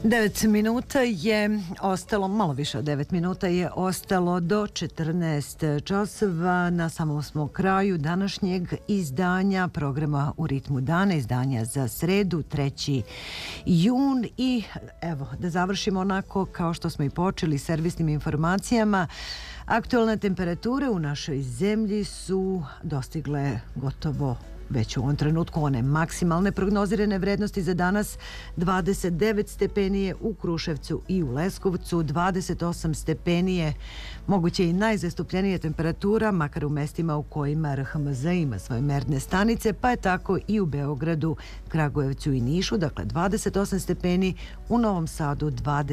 9 minuta je ostalo, malo više od 9 minuta je ostalo do 14 časova. Na samom smo kraju današnjeg izdanja programa U ritmu dana, izdanja za sredu, 3. jun. I evo, da završimo onako kao što smo i počeli, servisnim informacijama. Aktualne temperature u našoj zemlji su dostigle gotovo već u ovom trenutku one maksimalne prognozirane vrednosti za danas. 29 stepeni je u Kruševcu i u Leskovcu, 28 stepeni je moguće i najzastupljenija temperatura, makar u mestima u kojima RHMZ ima svoje merne stanice, pa je tako i u Beogradu, Kragujevcu i Nišu, dakle 28 stepeni, u Novom Sadu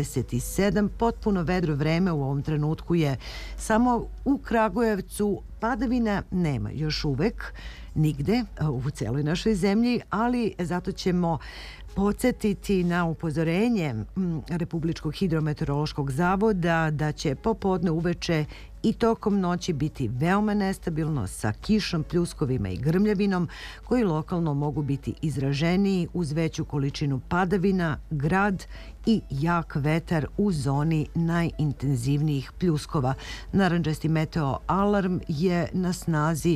27, potpuno vedro vreme u ovom trenutku je samo u Kragujevcu, padavina nema još uvek nigde u celoj našoj zemlji, ali zato ćemo podsjetiti na upozorenje Republičkog hidrometeorološkog zavoda da će popodne, uveče i tokom noći biti veoma nestabilno sa kišom, pljuskovima i grmljavinom koji lokalno mogu biti izraženiji uz veću količinu padavina, grad i jak vetar u zoni najintenzivnijih pljuskova. Narandžasti meteo alarm je na snazi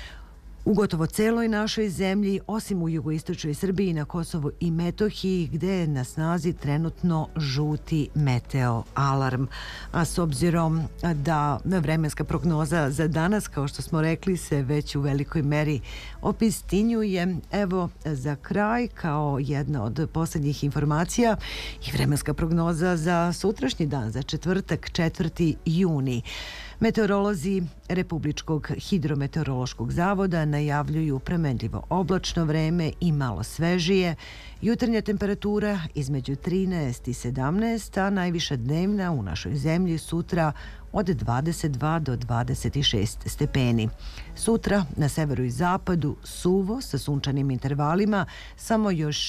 u gotovo celoj našoj zemlji, osim u jugoistočnoj Srbiji i na Kosovu i Metohiji, gde je na snazi trenutno žuti meteo alarm. A s obzirom da vremenska prognoza za danas, kao što smo rekli, se već u velikoj meri opistinjuje, evo za kraj, kao jedna od posljednjih informacija, i vremenska prognoza za sutrašnji dan, za četvrtak, 4. juni. Meteorolozi Republičkog hidrometeorološkog zavoda najavljuju promenljivo oblačno vreme i malo svežije. Jutarnja temperatura između 13 i 17, a najviša dnevna u našoj zemlji sutra od 22 do 26 stepeni. Sutra na severu i zapadu suvo sa sunčanim intervalima, samo još